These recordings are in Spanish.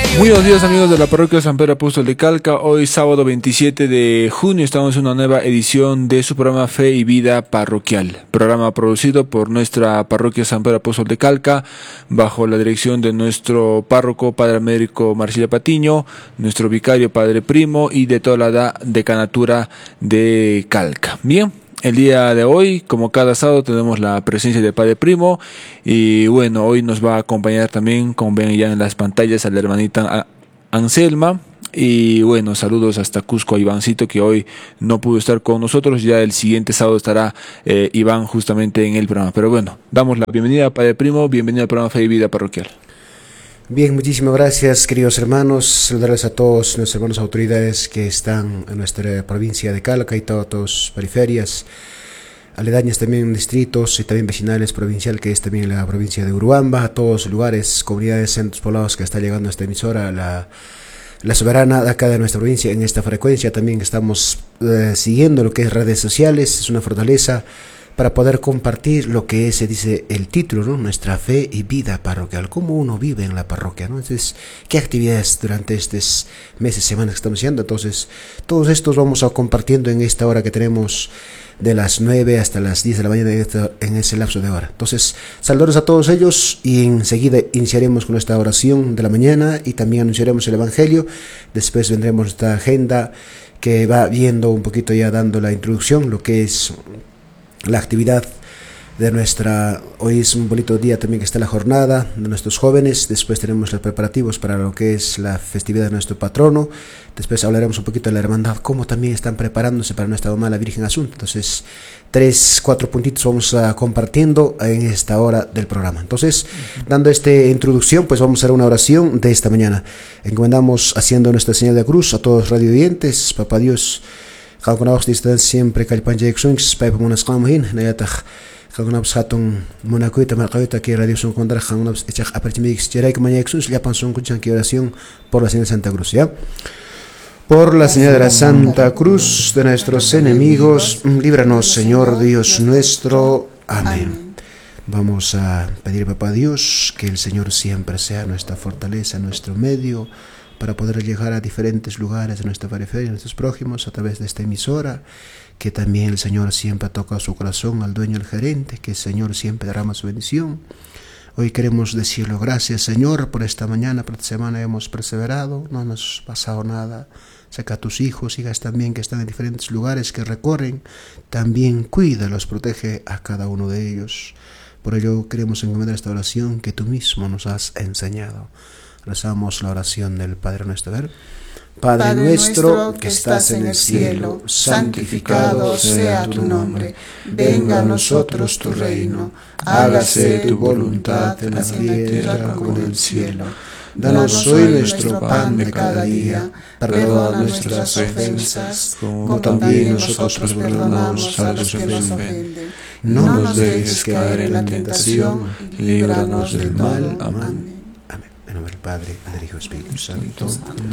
Muy buenos días amigos de la parroquia San Pedro Apóstol de Calca. Hoy sábado 27 de junio estamos en una nueva edición de su programa Fe y Vida Parroquial. Programa producido por nuestra parroquia San Pedro Apóstol de Calca bajo la dirección de nuestro párroco Padre Américo Marcilla Patiño, nuestro vicario Padre Primo y de toda la decanatura de Calca. Bien. El día de hoy, como cada sábado, tenemos la presencia del Padre Primo y bueno, hoy nos va a acompañar también, como ven ya en las pantallas, a la hermanita Anselma. Y bueno, saludos hasta Cusco a Ivancito, que hoy no pudo estar con nosotros. Ya el siguiente sábado estará Iván justamente en el programa. Pero bueno, damos la bienvenida a Padre Primo, bienvenido al programa Fe y Vida Parroquial. Bien, muchísimas gracias, queridos hermanos. Saludarles a todos nuestros hermanos autoridades que están en nuestra provincia de Calca y todas periferias, aledañas también, distritos y también vecinales provincial, que es también la provincia de Urubamba, a todos los lugares, comunidades, centros poblados que está llegando a esta emisora, la soberana de acá de nuestra provincia en esta frecuencia. También estamos siguiendo lo que es redes sociales, es una fortaleza para poder compartir lo que se dice el título, ¿no? Nuestra fe y vida parroquial, cómo uno vive en la parroquia, ¿no? Entonces, qué actividades durante estos meses, semanas que estamos haciendo. Entonces, todos estos vamos a compartiendo en esta hora que tenemos de las 9 hasta las 10 de la mañana en ese lapso de hora. Entonces, saludos a todos ellos y enseguida iniciaremos con nuestra oración de la mañana y también anunciaremos el Evangelio. Después vendremos esta agenda que va viendo un poquito ya dando la introducción, lo que es la actividad de nuestra, hoy es un bonito día también que está la jornada de nuestros jóvenes. Después tenemos los preparativos para lo que es la festividad de nuestro patrono. Después hablaremos un poquito de la hermandad, cómo también están preparándose para nuestra mamá la Virgen Asunta. Entonces 3-4 puntitos vamos a compartiendo en esta hora del programa. Entonces, dando esta introducción, pues vamos a hacer una oración de esta mañana. Encomendamos haciendo nuestra señal de cruz a todos los radioyentes. Papá Dios, Jalconabos distan siempre Calpanja Exunx, Paipa Monascamahin, Nayataj, Jalconabos Hatun, Monacuita, Marcaita, que radio son contra Jalconabos, Echaj, Apertimix, Jerai, Maya Exunx, Yapan son Cuchan, que oración por la señal de Santa Cruz, ¿ya? Por la señal de la Santa Cruz de nuestros enemigos, líbranos, Señor Dios nuestro. Amén. Vamos a pedir, Papá Dios, que el Señor siempre sea nuestra fortaleza, nuestro medio, para poder llegar a diferentes lugares de nuestra periferia, de nuestros prójimos, a través de esta emisora, que también el Señor siempre toca su corazón al dueño, al gerente, que el Señor siempre derrama su bendición. Hoy queremos decirlo, gracias Señor, por esta mañana, por esta semana hemos perseverado, no nos ha pasado nada. Saca a tus hijos, hijas también que están en diferentes lugares, que recorren, también cuídalos, protege a cada uno de ellos. Por ello queremos encomendar esta oración que tú mismo nos has enseñado. Rezamos la oración del Padre nuestro. Padre nuestro que estás en el cielo, santificado sea tu nombre. Venga a nosotros tu reino. Hágase tu voluntad en la tierra como en el cielo. Danos hoy nuestro pan de cada día. Perdona nuestras ofensas, como también nosotros perdonamos a los que nos ofenden. No nos dejes caer en la tentación, líbranos del mal. Amén. En nombre del Padre, del Hijo y del Espíritu Santo.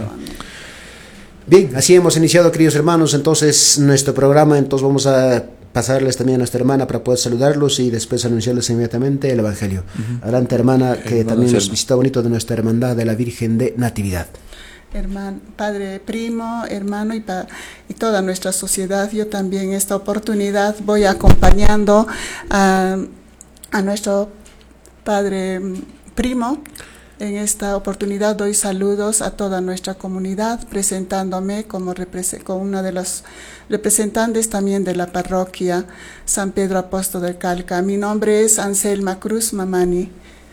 Bien, así hemos iniciado, queridos hermanos, entonces nuestro programa. Entonces vamos a pasarles también a nuestra hermana para poder saludarlos y después anunciarles inmediatamente el Evangelio. Adelante, hermana, que también nos visita bonito de nuestra hermandad de la Virgen de Natividad. Hermano, Padre Primo, hermano y toda nuestra sociedad, yo también en esta oportunidad voy acompañando a nuestro Padre Primo. En esta oportunidad doy saludos a toda nuestra comunidad, presentándome como una de las representantes también de la parroquia San Pedro Apóstol de Calca. Mi nombre es Anselma Cruz Mamani.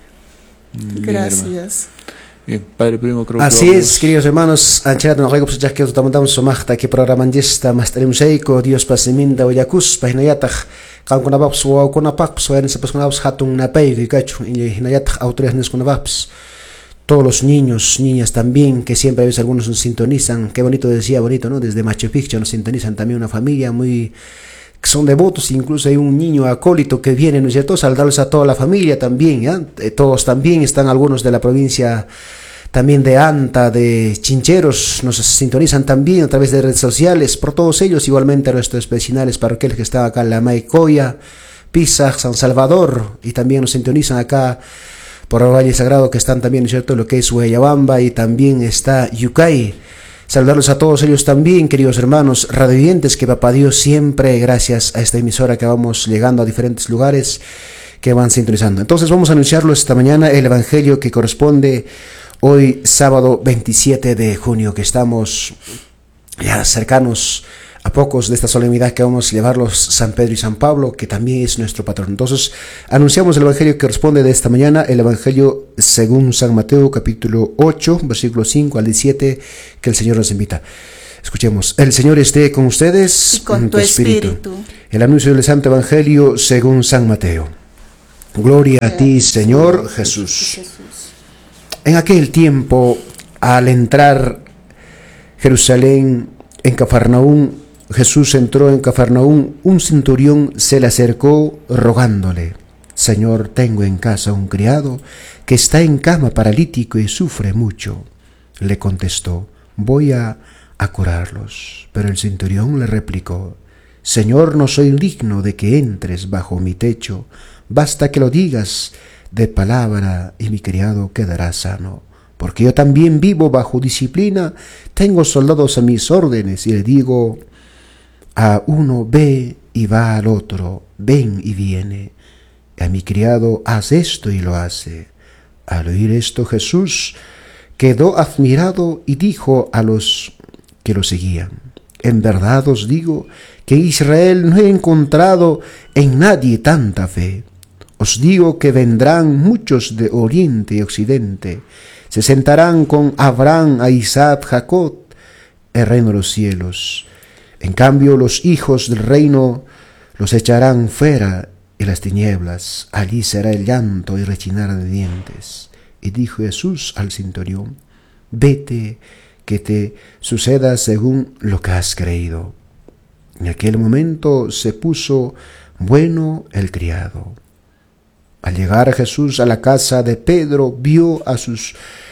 Gracias. Bien, Padre Primo, creo así que es, queridos hermanos, anchato nos regos ya que tomamos somachta que programa esta más seiko Dios pasiminda oyacus pahinayata kankunabaps o kunapaps o en se paskunabaps hatun napay gachu y hinayata autores kunabaps. Todos los niños, niñas también, que siempre a veces algunos nos sintonizan. Qué bonito, decía, bonito, ¿no? Desde Machu Picchu nos sintonizan también una familia muy, que son devotos, incluso hay un niño acólito que viene, ¿no es cierto? Saludarlos a toda la familia también, ¿ya? Todos también, están algunos de la provincia también de Anta, de Chincheros, nos sintonizan también a través de redes sociales. Por todos ellos, igualmente a nuestros vecinales parroquiales que están acá en la Maicoya, Pisa, San Salvador, y también nos sintonizan acá por el Valle Sagrado, que están también, ¿no es cierto?, lo que es Huayabamba, y también está Yucay. Saludarlos a todos ellos también, queridos hermanos radioyentes, que Papá Dios siempre, gracias a esta emisora que vamos llegando a diferentes lugares, que van sintonizando. Entonces vamos a anunciarlo esta mañana, el Evangelio que corresponde hoy sábado 27 de junio, que estamos ya cercanos a pocos de esta solemnidad que vamos a llevarlos San Pedro y San Pablo, que también es nuestro patrón. Entonces anunciamos el Evangelio que corresponde de esta mañana, el Evangelio según San Mateo, capítulo 8, versículo 5 al 17, que el Señor nos invita. Escuchemos. El Señor esté con ustedes y con tu espíritu. El anuncio del Santo Evangelio según San Mateo. Gloria a ti, Señor Jesús. En aquel tiempo, al entrar Jerusalén en Cafarnaúm, Jesús entró en Cafarnaúm, un centurión se le acercó rogándole: Señor, tengo en casa un criado que está en cama paralítico y sufre mucho. Le contestó: voy a curarlos. Pero el centurión le replicó: Señor, no soy digno de que entres bajo mi techo. Basta que lo digas de palabra y mi criado quedará sano. Porque yo también vivo bajo disciplina, tengo soldados a mis órdenes, y le digo a uno: ve, y va al otro: ven, y viene. A mi criado: haz esto, y lo hace. Al oír esto, Jesús quedó admirado y dijo a los que lo seguían: en verdad os digo que en Israel no he encontrado en nadie tanta fe. Os digo que vendrán muchos de oriente y occidente, se sentarán con Abraham, a Isaac, Jacob, el reino de los cielos. En cambio, los hijos del reino los echarán fuera en las tinieblas. Allí será el llanto y rechinar de dientes. Y dijo Jesús al centurión: vete, que te suceda según lo que has creído. En aquel momento se puso bueno el criado. Al llegar Jesús a la casa de Pedro, vio a su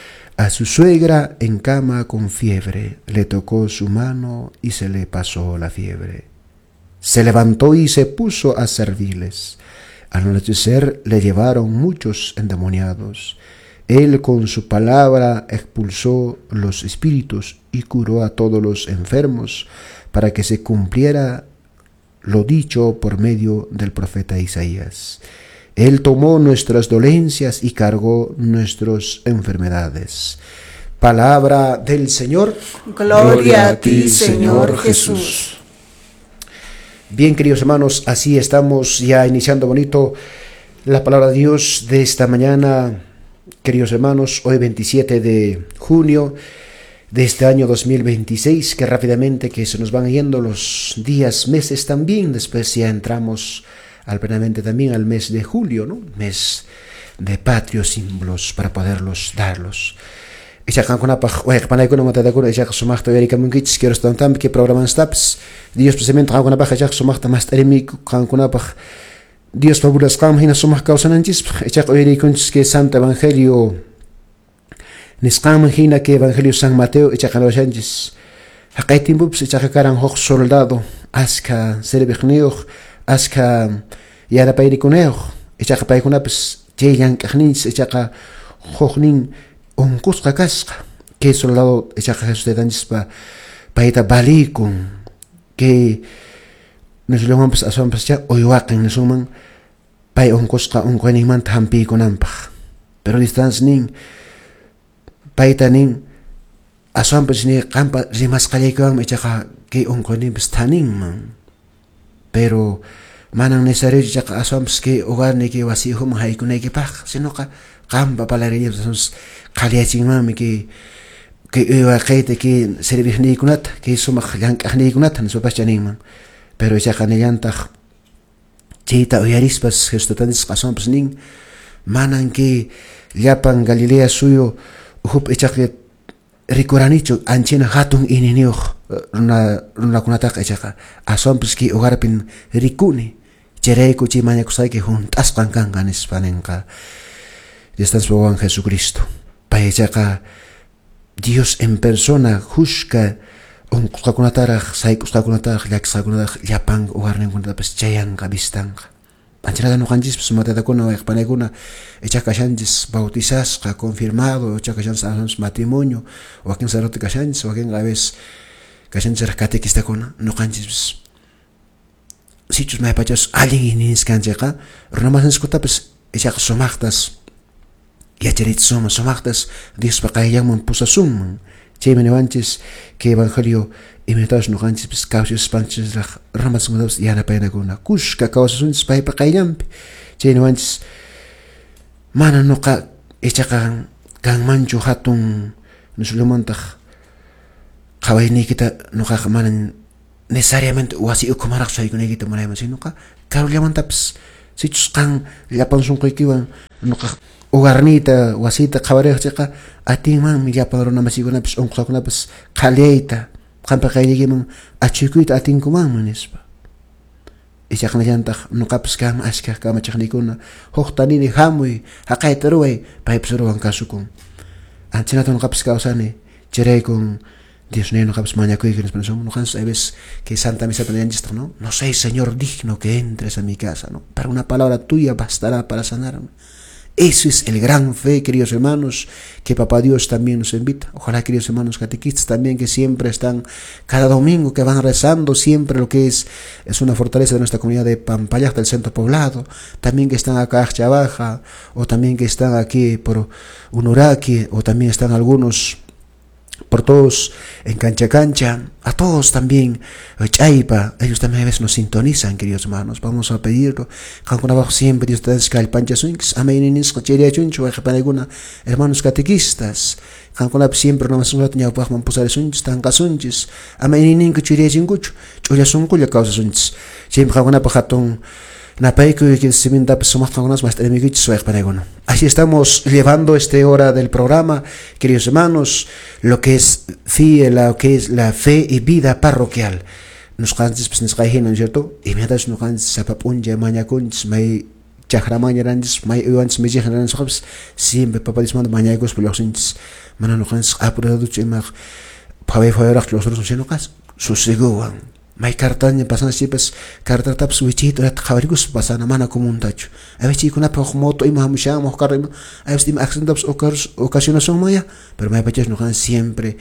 suegra en cama con fiebre. Le tocó su mano y se le pasó la fiebre. Se levantó y se puso a servirles. Al anochecer le llevaron muchos endemoniados. Él con su palabra expulsó los espíritus y curó a todos los enfermos, para que se cumpliera lo dicho por medio del profeta Isaías. Él tomó nuestras dolencias y cargó nuestras enfermedades. Palabra del Señor. Gloria a ti, Señor Jesús. Bien, queridos hermanos, así estamos ya iniciando bonito la palabra de Dios de esta mañana. Queridos hermanos, hoy 27 de junio de este año 2026, que rápidamente que se nos van yendo los días, meses también. Después ya entramos plenamente también al mes de julio, ¿no? Mes de patrios símbolos para poderlos darlos. Dios Dios fabulas hina sumah causananchis, echaq oiricunchis que Santo Evangelio nisqam hina que Evangelio San Mateo echaq aloshanchis. Haqaitimbups echaq karan hoq soldado, aska cerebigniuj, aska yarapairicuneuj, echaq paikunapis cheyan kajnins, echaq hoqnin onkusqa kasqa, que soldado echaq Jesús de danchis paita balikun, que nos lo vamos a hacer hoy waqin nesuman pay onkusqa onqaniman tampi kunanpaq, pero distancia nin paita nin asompes ni qampa rimasqallaykuwan ichaqa que onqanipis taninman, pero manan necesario ichaqa asompes que hogar ni que wasihum haykunaykipaq, sino qa qampa palariñas entonces qaliachinmanmi que iwaqayta que servijniykunata que sumaq llank'aqniykunata nisupaschaninman. Pero ichaqa nillantaq chayta uyarispas Jesustanis qasompis nin manan que llapan Galilea suyo uhup ichaqa rikuranichu anchina hatun ininiyuq runakunataqa ichaqa asompis que ugarpin rikuni cherayku chay mañakusayki juntasqan kanqa nispa ninqa Dios wawan Jesucristo pay ichaqa Dios en persona hushka unqusqakunataraq saykusqakunataraq llakisqakunataraq llapan ugarninkunatapas chayanqa vistanqa Anchirada no kanchis pues matatacuna wayqpanakuna echa kashanchis bautizasqa confirmado echa kashanchis matrimonio o aquí en sacerdote kashanchis o aquí a veces kashanchis catequistakuna no kanchis pues sichus maypachas alguien inis kanchiqa runamas niskuta pues echa somaqtas yacharitsuman somaqtas Dios paqayllanman pusasumman chaymi niwanchis que evangelio imitados no kanchis pues causis panchis ramas mudados yanapaynakuna kushka kawsasunchis paypa qayllanpi chay niwanchis mana nuqa echaqa kanmanchu hatun nusulumantaq qawayniykita nuqaqa mana necesariamente wasi ukumaraq chaykunaykita munayman sinuqa karullamantapas sichus qan llapan sunquykiwan nuqa hogarnita wasita qhawariyaqchiqa atinmanmi llapan runamasiykunapas unqusaqkunapas qhalyayta qanpa qayllaykiman achuykuyta atinkumanman nispa ichaqnallantaq nuqapas kama ashkaq kamachaqniykuna huk tanini hamuy haqayta ruway paypas ruwan kasukun antinata nuqapas kawsani chiraykun Dios mío, no capes mañana que nos no sabes que Santa Misa también esto, ¿no? No soy Señor digno que entres a mi casa, ¿no? Para una palabra tuya bastará para sanarme. Eso es el gran fe, queridos hermanos, que Papá Dios también nos invita. Ojalá, queridos hermanos catequistas también, que siempre están, cada domingo que van rezando, siempre lo que es una fortaleza de nuestra comunidad de Pampayaj, del centro poblado, también que están acá en Baja, o también que están aquí por Unuraqui, o también están algunos por todos en Cancha, a todos también, Chaipa, ellos también a veces nos sintonizan, queridos hermanos, vamos a pedirlo, abajo siempre Dios te da el panchasunks, ameninis, cochería chuncho, hermanos catequistas, siempre no más un rato ya puedan posar sunchis, tan casunchis, ameninis, cochería chingucho, chuya suncuya causa sunchis, siempre pajaton. Así estamos llevando esta hora del programa, queridos hermanos, lo que es la fe y vida parroquial. Nos canses pues nos caen, ¿no es cierto? Y mientras nos canses sapapunja mañakunch may chahramanya randes may uans me jehran sobs siempre papá dismando mañacos por los sinch mana nos canses apurado chimag pawe fayrak los otros no cas suseguan may kartanya pasan sipes kartar tap suichito rat khawarigus pasana mana komuntacho a veces kuna pa moto ima musha mo karima a veces accidentes ocasiones son maya pero may pachas no kan siempre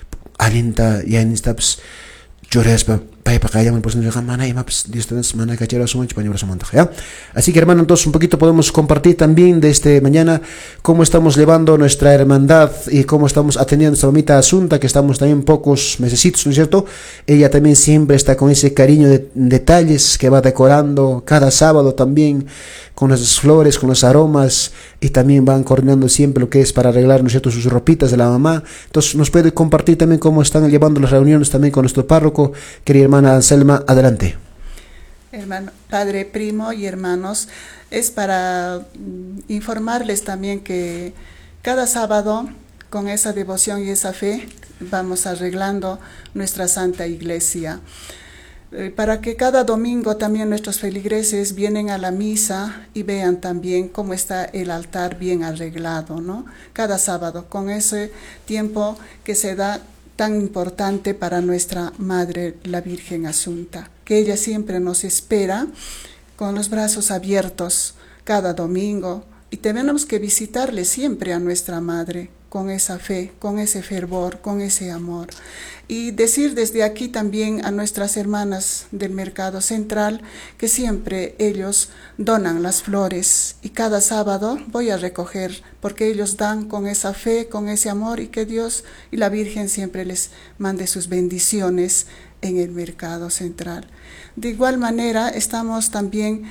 alenta ya en steps llores pa kaya man pues no mana ima Dios te mana cachera son paño montaje ya así que hermano entonces un poquito podemos compartir también de este mañana cómo estamos llevando nuestra hermandad y cómo estamos atendiendo a nuestra mamita Asunta que estamos también pocos mesecitos, ¿no es cierto? Ella también siempre está con ese cariño de detalles que va decorando cada sábado también con las flores, con los aromas y también van coordinando siempre lo que es para arreglar, ¿no es cierto?, sus ropitas de la mamá. Entonces nos puede compartir también cómo están llevando las reuniones también con nuestro párroco, querida hermana Anselma, adelante. Hermano, padre, primo y hermanos, es para informarles también que cada sábado con esa devoción y esa fe vamos arreglando nuestra Santa Iglesia. Para que cada domingo también nuestros feligreses vienen a la misa y vean también cómo está el altar bien arreglado, ¿no? Cada sábado, con ese tiempo que se da tan importante para nuestra Madre, la Virgen Asunta, que ella siempre nos espera con los brazos abiertos cada domingo y tenemos que visitarle siempre a nuestra Madre con esa fe, con ese fervor, con ese amor. Y decir desde aquí también a nuestras hermanas del Mercado Central que siempre ellos donan las flores y cada sábado voy a recoger porque ellos dan con esa fe, con ese amor y que Dios y la Virgen siempre les mande sus bendiciones en el Mercado Central. De igual manera estamos también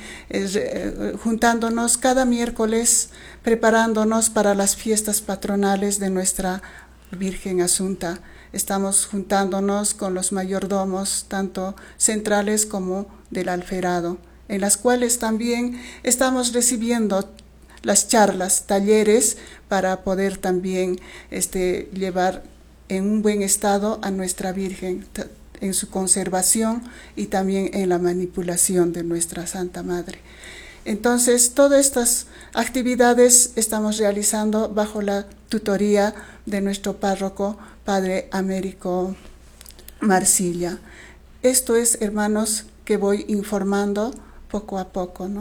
juntándonos cada miércoles, preparándonos para las fiestas patronales de nuestra Virgen Asunta. Estamos juntándonos con los mayordomos, tanto centrales como del alferado, en las cuales también estamos recibiendo las charlas, talleres, para poder también llevar en un buen estado a nuestra Virgen, en su conservación y también en la manipulación de nuestra Santa Madre. Entonces, todas estas actividades estamos realizando bajo la tutoría de nuestro párroco, Padre Américo Marcilla. Esto es, hermanos, que voy informando poco a poco, ¿no?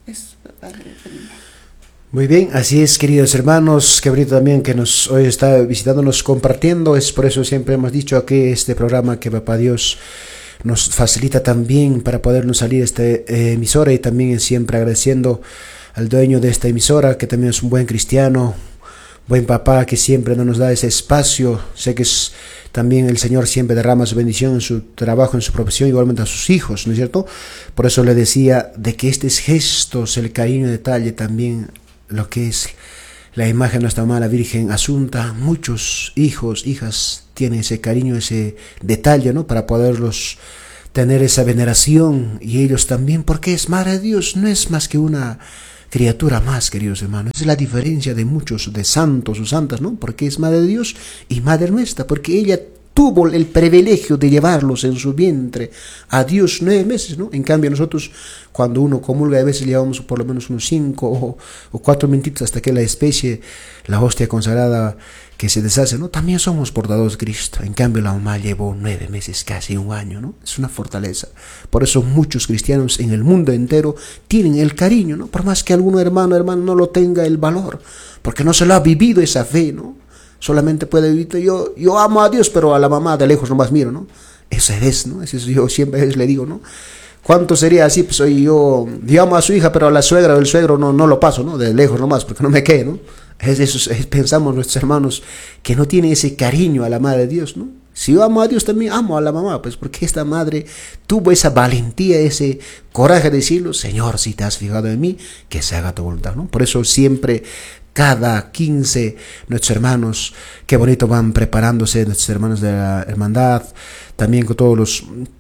Es Padre Primo. Muy bien, así es, queridos hermanos, que bonito también que nos hoy está visitándonos, compartiendo. Es por eso siempre hemos dicho aquí este programa que Papá Dios nos facilita también para podernos salir esta emisora, y también siempre agradeciendo al dueño de esta emisora, que también es un buen cristiano, buen papá, que siempre nos da ese espacio. Sé que es también el Señor siempre derrama su bendición en su trabajo, en su profesión, igualmente a sus hijos, ¿no es cierto? Por eso le decía de que estos gestos, el cariño, el detalle, también lo que es la imagen de nuestra amada Virgen Asunta, muchos hijos, hijas tienen ese cariño, ese detalle, ¿no? Para poderlos tener esa veneración, y ellos también, porque es Madre de Dios, no es más que una criatura más, queridos hermanos. Esa es la diferencia de muchos de santos o santas, ¿no? Porque es Madre de Dios y Madre nuestra, porque ella tuvo el privilegio de llevarlos en su vientre a Dios 9 meses, ¿no? En cambio nosotros, cuando uno comulga, a veces llevamos por lo menos unos 5 o 4 minutitos hasta que la especie, la hostia consagrada que se deshace, ¿no? También somos portadores de Cristo. En cambio la mamá llevó 9 meses, casi un año, ¿no? Es una fortaleza. Por eso muchos cristianos en el mundo entero tienen el cariño, ¿no? Por más que alguno hermano no lo tenga el valor, porque no se lo ha vivido esa fe, ¿no? Solamente puede vivir, yo amo a Dios, pero a la mamá de lejos nomás miro, ¿no? Eso es, ¿no? Eso yo siempre le digo, ¿no? ¿Cuánto sería así? Pues yo amo a su hija, pero a la suegra o el suegro no lo paso, ¿no? De lejos nomás, porque no me quede, ¿no? Pensamos nuestros hermanos que no tienen ese cariño a la Madre de Dios, ¿no? Si yo amo a Dios, también amo a la mamá, pues porque esta madre tuvo esa valentía, ese coraje de decirlo: Señor, si te has fijado en mí, que se haga tu voluntad, ¿no? Por eso siempre, cada 15, nuestros hermanos, qué bonito van preparándose, nuestros hermanos de la hermandad, también con todos los...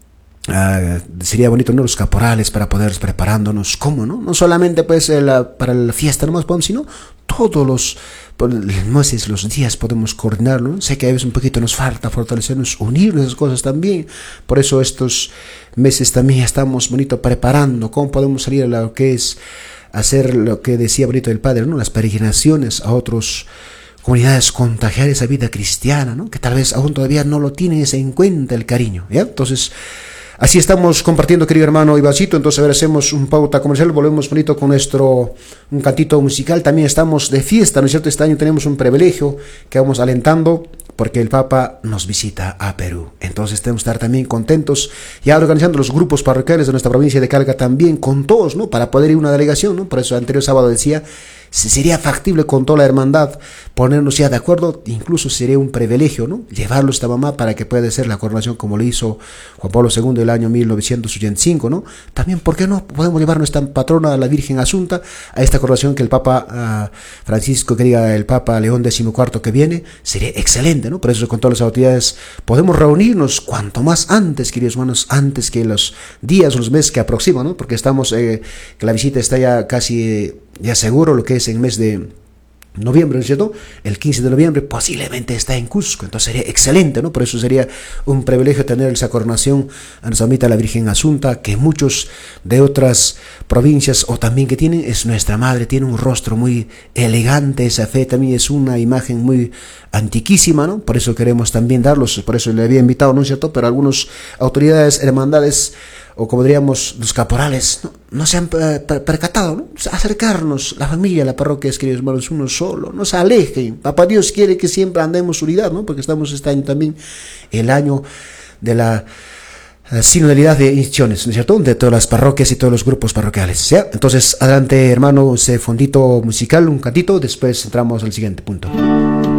sería bonito, ¿no? Los caporales, para poder preparándonos, ¿cómo, no? No solamente pues para la fiesta nomás, sino todos los meses, los días podemos coordinarlo, ¿no? Sé que a veces un poquito nos falta fortalecernos, unirnos esas cosas también. Por eso estos meses también estamos bonito preparando cómo podemos salir a lo que es hacer lo que decía bonito el Padre, ¿no? Las peregrinaciones a otros comunidades, contagiar esa vida cristiana, ¿no? Que tal vez aún todavía no lo tienen en cuenta el cariño, ¿ya? Entonces, así estamos compartiendo, querido hermano Ivancito. Entonces, a ver, hacemos un pauta comercial, volvemos bonito con un cantito musical. También estamos de fiesta, ¿no es cierto? Este año tenemos un privilegio que vamos alentando, porque el Papa nos visita a Perú. Entonces tenemos que estar también contentos, ya organizando los grupos parroquiales de nuestra provincia de Calca también, con todos, ¿no? Para poder ir a una delegación, ¿no? Por eso el anterior sábado decía, si sería factible con toda la hermandad ponernos ya de acuerdo, incluso sería un privilegio, ¿no? Llevarlo a esta mamá para que pueda hacer la coronación como lo hizo Juan Pablo II el año 1985, ¿no? También, ¿por qué no podemos llevar nuestra patrona, la Virgen Asunta, a esta coronación que el Papa Francisco, que diga el Papa León XIV que viene? Sería excelente, ¿no? Por eso con todas las autoridades podemos reunirnos cuanto más antes, queridos hermanos, antes que los días o los meses que aproximan, ¿no? Porque estamos, que la visita está ya casi... ya seguro, lo que es en el mes de noviembre, ¿no es cierto? El 15 de noviembre posiblemente está en Cusco, entonces sería excelente, ¿no? Por eso sería un privilegio tener esa coronación a nuestra mamita la Virgen Asunta, que muchos de otras provincias o también que tienen, es nuestra madre, tiene un rostro muy elegante, esa fe también es una imagen muy antiquísima, ¿no? Por eso queremos también darlos, por eso le había invitado, ¿no es cierto? Pero algunas autoridades, hermandades, o como diríamos los caporales, no se han percatado, ¿no? Acercarnos, la familia, la parroquia, queridos hermanos, uno solo, no se alejen. Papá Dios quiere que siempre andemos unidad, ¿no? Porque estamos este año también, el año de la sinodalidad de instituciones, ¿no es cierto? De todas las parroquias y todos los grupos parroquiales, ¿ya? Entonces, adelante, hermano, ese fondito musical, un cantito, después entramos al siguiente punto.